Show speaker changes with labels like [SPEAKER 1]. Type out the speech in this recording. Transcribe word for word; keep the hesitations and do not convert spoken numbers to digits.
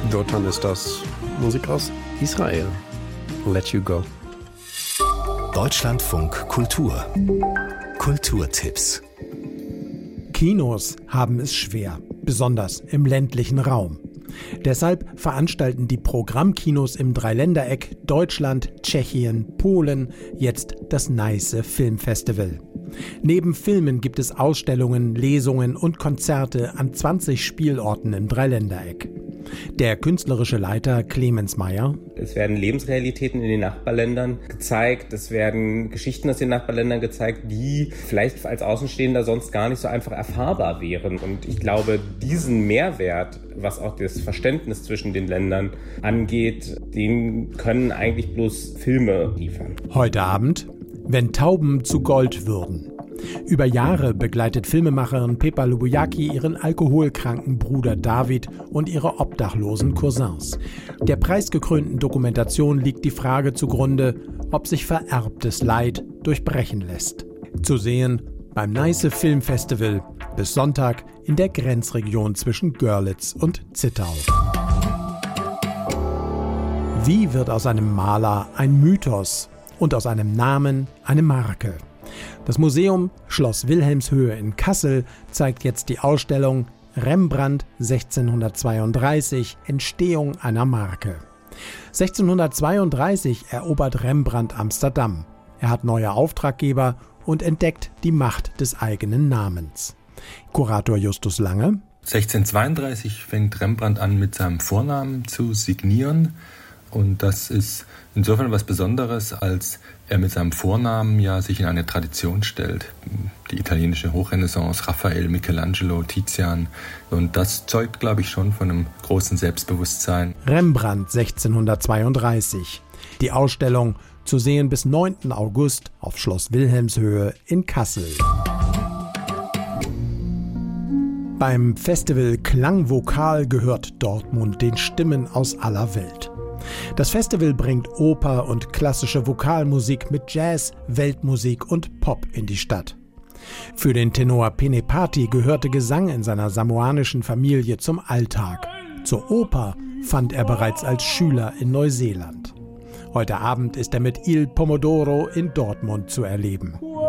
[SPEAKER 1] Dotan ist das Musik aus Israel. Let You Go.
[SPEAKER 2] Deutschlandfunk Kultur. Kulturtipps.
[SPEAKER 3] Kinos haben es schwer, besonders im ländlichen Raum. Deshalb veranstalten die Programmkinos im Dreiländereck Deutschland, Tschechien, Polen jetzt das Neiße Filmfestival. Neben Filmen gibt es Ausstellungen, Lesungen und Konzerte an zwanzig Spielorten im Dreiländereck. Der künstlerische Leiter Clemens Meyer:
[SPEAKER 4] Es werden Lebensrealitäten in den Nachbarländern gezeigt, es werden Geschichten aus den Nachbarländern gezeigt, die vielleicht als Außenstehender sonst gar nicht so einfach erfahrbar wären. Und ich glaube, diesen Mehrwert, was auch das Verständnis zwischen den Ländern angeht, den können eigentlich bloß Filme liefern.
[SPEAKER 3] Heute Abend: Wenn Tauben zu Gold würden. Über Jahre begleitet Filmemacherin Pepa Lubujaki ihren alkoholkranken Bruder David und ihre obdachlosen Cousins. Der preisgekrönten Dokumentation liegt die Frage zugrunde, ob sich vererbtes Leid durchbrechen lässt. Zu sehen beim Neiße Filmfestival bis Sonntag in der Grenzregion zwischen Görlitz und Zittau. Wie wird aus einem Maler ein Mythos und aus einem Namen eine Marke? Das Museum Schloss Wilhelmshöhe in Kassel zeigt jetzt die Ausstellung Rembrandt sechzehnhundertzweiunddreißig – Entstehung einer Marke. sechzehnhundertzweiunddreißig erobert Rembrandt Amsterdam. Er hat neue Auftraggeber und entdeckt die Macht des eigenen Namens. Kurator Justus Lange:
[SPEAKER 5] sechzehnhundertzweiunddreißig fängt Rembrandt an, mit seinem Vornamen zu signieren. Und das ist insofern was Besonderes, als er mit seinem Vornamen ja sich in eine Tradition stellt. Die italienische Hochrenaissance, Raphael, Michelangelo, Tizian. Und das zeugt, glaube ich, schon von einem großen Selbstbewusstsein.
[SPEAKER 3] Rembrandt sechzehnhundertzweiunddreißig. Die Ausstellung zu sehen bis neunten August auf Schloss Wilhelmshöhe in Kassel. Beim Festival Klangvokal gehört Dortmund den Stimmen aus aller Welt. Das Festival bringt Oper und klassische Vokalmusik mit Jazz, Weltmusik und Pop in die Stadt. Für den Tenor Penepati gehörte Gesang in seiner samoanischen Familie zum Alltag. Zur Oper fand er bereits als Schüler in Neuseeland. Heute Abend ist er mit Il Pomodoro in Dortmund zu erleben.